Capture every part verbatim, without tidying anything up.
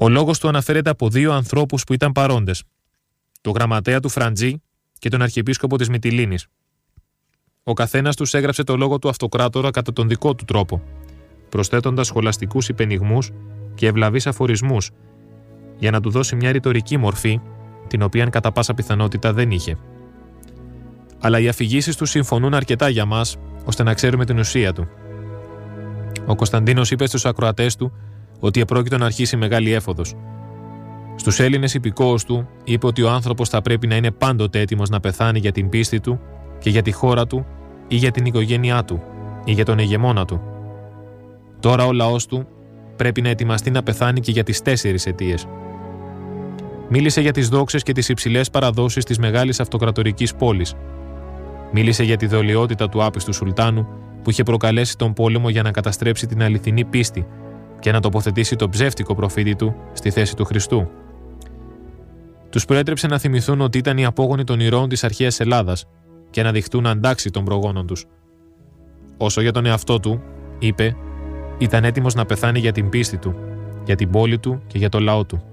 Ο λόγος του αναφέρεται από δύο ανθρώπους που ήταν παρόντες, τον γραμματέα του Φραντζή και τον αρχιεπίσκοπο της Μυτιλήνης. Ο καθένας τους έγραψε το λόγο του αυτοκράτορα κατά τον δικό του τρόπο, προσθέτοντας σχολαστικούς υπενιγμούς και ευλαβείς αφορισμούς, για να του δώσει μια ρητορική μορφή, την οποία κατά πάσα πιθανότητα δεν είχε. Αλλά οι αφηγήσεις του συμφωνούν αρκετά για μας, ώστε να ξέρουμε την ουσία του. Ο Κωνσταντίνος είπε στους ακροατές του ότι επρόκειτο να αρχίσει μεγάλη έφοδος. Στους Έλληνες υπηκόους του είπε ότι ο άνθρωπος θα πρέπει να είναι πάντοτε έτοιμος να πεθάνει για την πίστη του και για τη χώρα του ή για την οικογένειά του ή για τον ηγεμόνα του. Τώρα ο λαός του πρέπει να ετοιμαστεί να πεθάνει και για τις τέσσερις αιτίες. Μίλησε για τις δόξες και τις υψηλές παραδόσεις της μεγάλης αυτοκρατορικής πόλης. Μίλησε για τη δολιότητα του άπιστου Σουλτάνου που είχε προκαλέσει τον πόλεμο για να καταστρέψει την αληθινή πίστη και να τοποθετήσει τον ψεύτικο προφήτη του στη θέση του Χριστού. Τους προέτρεψε να θυμηθούν ότι ήταν οι απόγονοι των ηρώων της αρχαίας Ελλάδας και να δειχτούν αντάξει των προγόνων τους. Όσο για τον εαυτό του, είπε, ήταν έτοιμος να πεθάνει για την πίστη του, για την πόλη του και για το λαό του.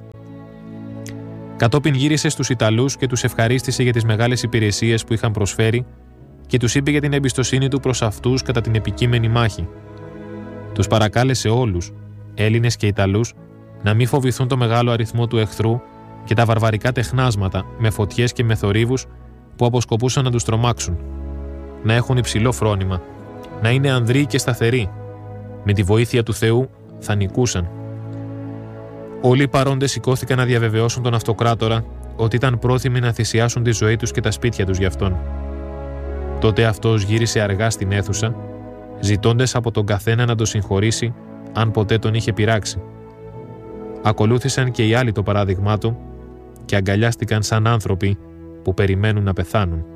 Κατόπιν γύρισε στους Ιταλούς και τους ευχαρίστησε για τις μεγάλες υπηρεσίες που είχαν προσφέρει και τους είπε για την εμπιστοσύνη του προς αυτούς κατά την επικείμενη μάχη. Τους παρακάλεσε όλους, Έλληνες και Ιταλούς, να μην φοβηθούν το μεγάλο αριθμό του εχθρού και τα βαρβαρικά τεχνάσματα με φωτιές και με θορύβους που αποσκοπούσαν να τους τρομάξουν. Να έχουν υψηλό φρόνημα, να είναι ανδροί και σταθεροί. Με τη βοήθεια του Θεού θα νικούσαν. Όλοι οι παρόντες σηκώθηκαν να διαβεβαιώσουν τον αυτοκράτορα ότι ήταν πρόθυμοι να θυσιάσουν τη ζωή τους και τα σπίτια τους γι' αυτόν. Τότε αυτός γύρισε αργά στην αίθουσα, ζητώντας από τον καθένα να τον συγχωρήσει αν ποτέ τον είχε πειράξει. Ακολούθησαν και οι άλλοι το παράδειγμά του και αγκαλιάστηκαν σαν άνθρωποι που περιμένουν να πεθάνουν.